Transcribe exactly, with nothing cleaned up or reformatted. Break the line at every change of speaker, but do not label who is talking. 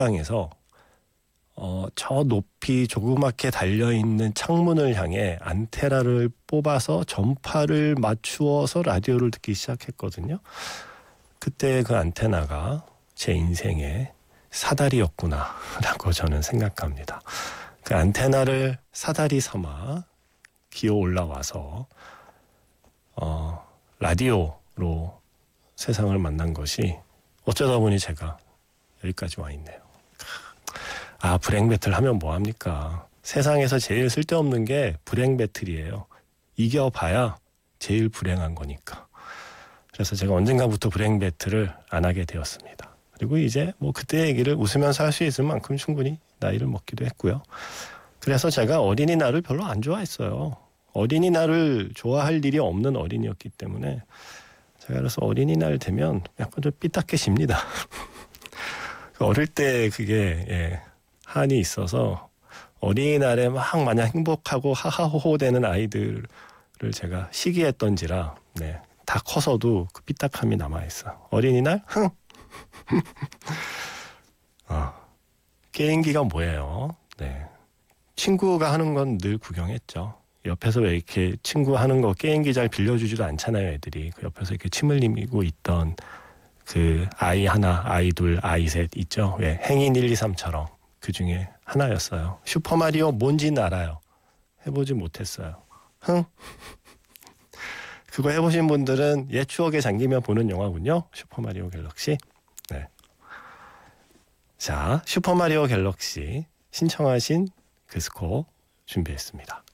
방에서 어, 저 높이 조그맣게 달려있는 창문을 향해 안테나를 뽑아서 전파를 맞추어서 라디오를 듣기 시작했거든요. 그때 그 안테나가 제 인생의 사다리였구나 라고 저는 생각합니다. 그 안테나를 사다리 삼아 기어 올라와서 어, 라디오로 세상을 만난 것이 어쩌다 보니 제가 여기까지 와 있네요. 아, 불행 배틀 하면 뭐합니까? 세상에서 제일 쓸데없는 게 불행 배틀이에요. 이겨봐야 제일 불행한 거니까. 그래서 제가 언젠가부터 불행 배틀을 안 하게 되었습니다. 그리고 이제 뭐 그때 얘기를 웃으면서 할 수 있을 만큼 충분히 나이를 먹기도 했고요. 그래서 제가 어린이날을 별로 안 좋아했어요. 어린이날을 좋아할 일이 없는 어린이였기 때문에 제가 그래서 어린이날 되면 약간 좀 삐딱해집니다. 어릴 때 그게 예, 한이 있어서 어린이날에 막 마냥 행복하고 하하호호 되는 아이들을 제가 시기했던지라 네, 다 커서도 그 삐딱함이 남아있어요. 어린이날? 흥! 어, 게임기가 뭐예요? 네. 친구가 하는 건 늘 구경했죠. 옆에서 왜 이렇게 친구 하는 거 게임기 잘 빌려주지도 않잖아요, 애들이. 그 옆에서 이렇게 침 흘리고 있던 그 아이 하나, 아이 둘, 아이 셋 있죠. 왜 행인 일, 이, 삼처럼 그 중에 하나였어요. 슈퍼마리오 뭔지는 알아요. 해보지 못했어요. 흥? 그거 해보신 분들은 옛 추억에 잠기면 보는 영화군요. 슈퍼마리오 갤럭시. 네. 자, 슈퍼마리오 갤럭시 신청하신 그 스코어 준비했습니다.